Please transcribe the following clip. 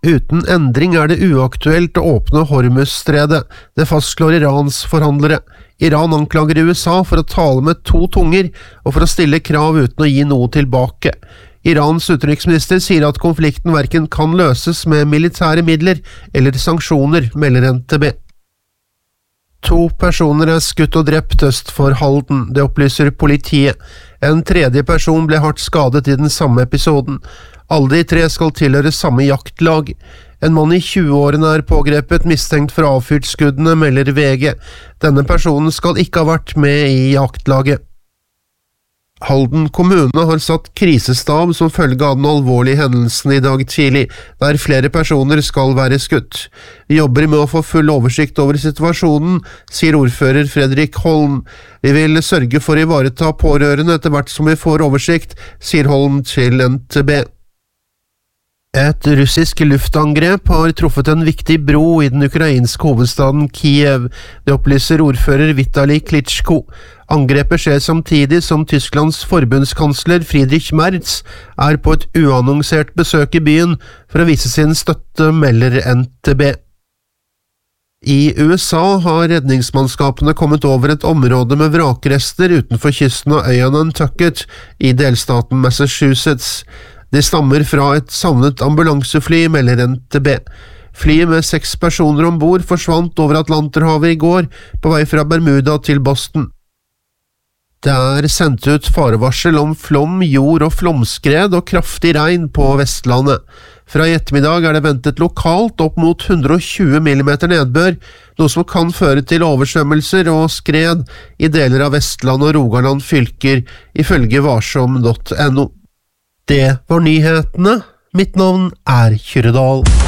Uten endring det uaktuelt å åpne Hormuzstredet, det fastslår Irans forhandlere. Iran anklager USA for å tale med to tunger og for å stille krav uten å gi noe tilbake. Irans utenriksminister sier at konflikten hverken kan løses med militære midler eller sanksjoner, melder NTB. 2 personer skutt og drept øst for Halden, det opplyser politiet. En tredje person ble hardt skadet i den samme episoden. Alle de 3 skal tilhøre samme jaktlag. En mann i 20-årene pågrepet mistenkt for avfyrt skuddene, melder VG. Denne personen skal ikke ha vært med i jaktlaget. Halden kommune har satt krisestab som følge av den alvorlige hendelsen i dag tidlig, der flere personer skal være skutt. Vi jobber med å få full oversikt over situasjonen, sier ordfører Fredrik Holm. Vi vil sørge for å ivareta pårørende etter hvert som vi får oversikt, sier Holm til NTB. Et russisk luftangrep har truffet en viktig bro i den ukrainske hovedstaden Kiev, det opplyser ordfører Vitali Klitschko. Angrepet skjer samtidig som Tysklands forbundskansler Friedrich Merz på et uannonsert besøk i byen for å vise sin støtte, melder NTB. I USA har redningsmannskapene kommet over et område med vrakrester utenfor kysten av øya Nantucket i delstaten Massachusetts. De stammer fra et savnet ambulansefly, melder NTB. Flyet med 6 personer ombord forsvant over Atlanterhavet i går, på vei fra Bermuda til Boston. Det sendt ut farevarsel om flom, jord- og flomskred og kraftig regn på Vestlandet. Fra i ettermiddag det ventet lokalt opp mot 120 mm nedbør, noe som kan føre til oversvømmelser og skred i deler av Vestland og Rogaland fylker, ifølge varsom.no. Det var nyhetene. Mitt navn Kyrre Dahl.